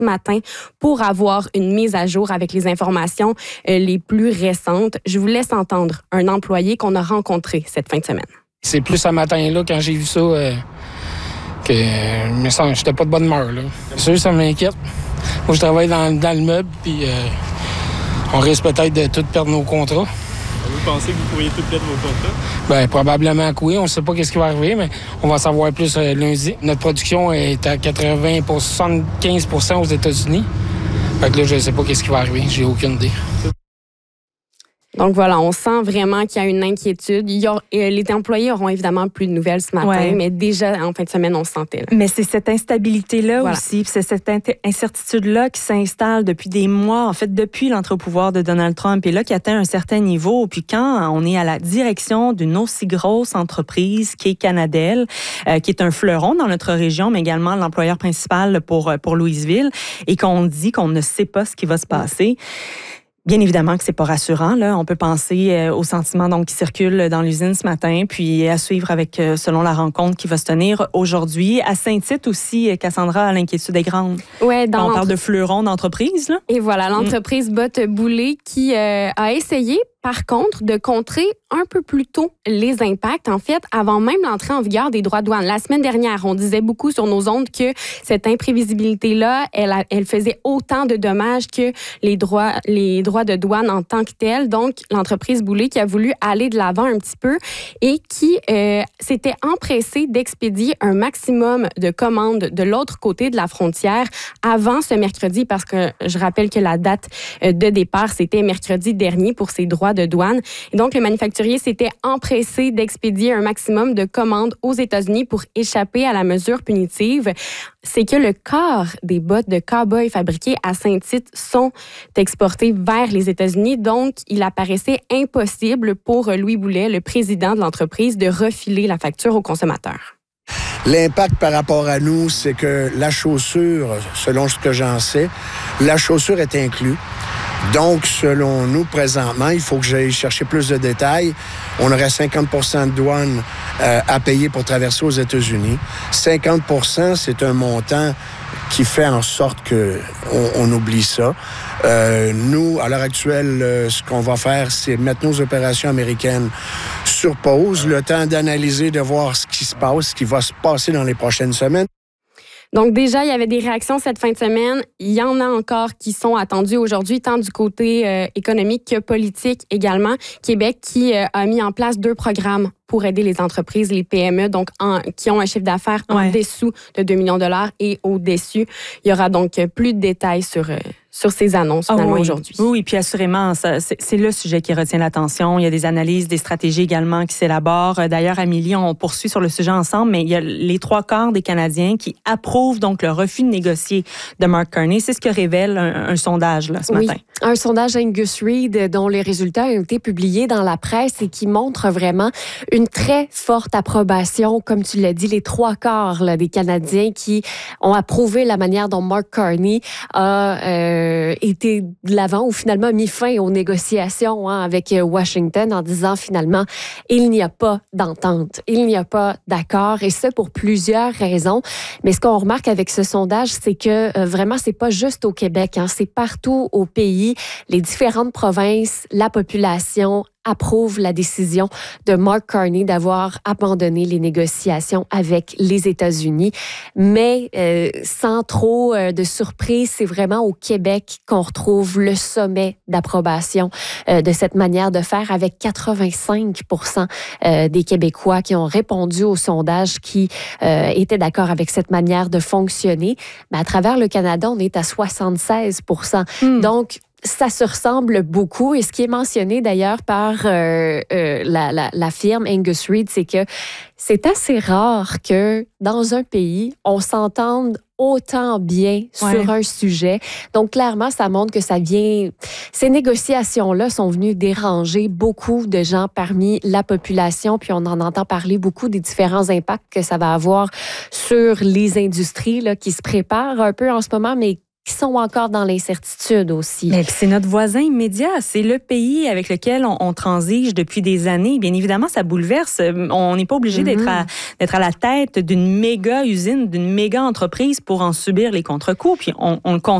matin pour avoir une mise à jour avec les informations les plus récentes. Je vous laisse entendre un employé qu'on a rencontré cette fin de semaine. C'est plus ce matin-là, quand j'ai vu ça, que je me sens, j'étais pas de bonne humeur. Là. C'est sûr, ça m'inquiète. Moi, je travaille dans le meuble, puis on risque peut-être de tout perdre nos contrats. Vous pensez que vous pourriez tout perdre vos contrats? Bien, probablement que oui. On ne sait pas ce qui va arriver, mais on va savoir plus lundi. Notre production est à 75% aux États-Unis. Fait que là, je ne sais pas ce qui va arriver. J'ai aucune idée. Donc voilà, on sent vraiment qu'il y a une inquiétude. Les employés auront évidemment plus de nouvelles ce matin, mais déjà en fin de semaine, on se sentait là. Mais c'est cette instabilité-là aussi, c'est cette incertitude-là qui s'installe depuis des mois, en fait, depuis l'entrée au pouvoir de Donald Trump, et là, qui atteint un certain niveau. Puis quand on est à la direction d'une aussi grosse entreprise qui est Canadel, qui est un fleuron dans notre région, mais également l'employeur principal pour Louisville, et qu'on dit qu'on ne sait pas ce qui va se passer. Bien évidemment que c'est pas rassurant. Là, on peut penser aux sentiments donc qui circulent dans l'usine ce matin, puis à suivre avec selon la rencontre qui va se tenir aujourd'hui à Saint-Tite aussi. Cassandra, l'inquiétude est grande. Ouais, on parle de fleuron d'entreprise là. Et voilà, l'entreprise Botte Boulay qui a essayé. Par contre, de contrer un peu plus tôt les impacts, en fait, avant même l'entrée en vigueur des droits de douane. La semaine dernière, on disait beaucoup sur nos ondes que cette imprévisibilité-là, elle faisait autant de dommages que les droits de douane en tant que tels. Donc, l'entreprise Boulay qui a voulu aller de l'avant un petit peu et qui s'était empressée d'expédier un maximum de commandes de l'autre côté de la frontière avant ce mercredi, parce que je rappelle que la date de départ, c'était mercredi dernier pour ces droits de douane. Et donc, le manufacturier s'était empressé d'expédier un maximum de commandes aux États-Unis pour échapper à la mesure punitive. C'est que le quart des bottes de cow-boy fabriquées à Saint-Tite sont exportées vers les États-Unis. Donc, il apparaissait impossible pour Louis Boulet, le président de l'entreprise, de refiler la facture aux consommateurs. L'impact par rapport à nous, c'est que la chaussure, selon ce que j'en sais, la chaussure est inclue. Donc, selon nous, présentement, il faut que j'aille chercher plus de détails. On aurait 50 % de douane à payer pour traverser aux États-Unis. 50 %, c'est un montant qui fait en sorte qu'on oublie ça. Nous, à l'heure actuelle, ce qu'on va faire, c'est mettre nos opérations américaines sur pause, le temps d'analyser, de voir ce qui se passe, ce qui va se passer dans les prochaines semaines. Donc déjà, il y avait des réactions cette fin de semaine. Il y en a encore qui sont attendues aujourd'hui, tant du côté économique que politique également. Québec qui a mis en place 2 programmes pour aider les entreprises, les PME, donc qui ont un chiffre d'affaires en dessous de 2 millions de dollars et au-dessus. Il y aura donc plus de détails sur ces annonces finalement aujourd'hui. Oui, puis assurément, c'est le sujet qui retient l'attention. Il y a des analyses, des stratégies également qui s'élaborent. D'ailleurs, Amélie, on poursuit sur le sujet ensemble, mais il y a les 3/4 des Canadiens qui approuvent donc le refus de négocier de Mark Carney. C'est ce que révèle un sondage là, ce matin. Un sondage Angus Reid dont les résultats ont été publiés dans la presse et qui montre vraiment une très forte approbation, comme tu l'as dit, les 3/4 là, des Canadiens qui ont approuvé la manière dont Mark Carney a été de l'avant ou finalement mis fin aux négociations avec Washington en disant finalement il n'y a pas d'entente, il n'y a pas d'accord, et ça pour plusieurs raisons. Mais ce qu'on remarque avec ce sondage, c'est que vraiment c'est pas juste au Québec, c'est partout au pays, les différentes provinces, la population approuve la décision de Mark Carney d'avoir abandonné les négociations avec les États-Unis. Mais sans trop de surprise, c'est vraiment au Québec qu'on retrouve le sommet d'approbation de cette manière de faire, avec 85 % des Québécois qui ont répondu au sondage qui étaient d'accord avec cette manière de fonctionner. Mais à travers le Canada, on est à 76 %. Donc, ça se ressemble beaucoup. Et ce qui est mentionné d'ailleurs par la firme Angus Reid, c'est que c'est assez rare que dans un pays, on s'entende autant bien sur un sujet. Donc, clairement, ça montre que ces négociations-là sont venues déranger beaucoup de gens parmi la population. Puis, on en entend parler beaucoup des différents impacts que ça va avoir sur les industries là, qui se préparent un peu en ce moment, mais qui sont encore dans l'incertitude aussi. Mais c'est notre voisin immédiat. C'est le pays avec lequel on transige depuis des années. Bien évidemment, ça bouleverse. On n'est pas obligé d'être à la tête d'une méga usine, d'une méga entreprise pour en subir les contre-coups. Puis on le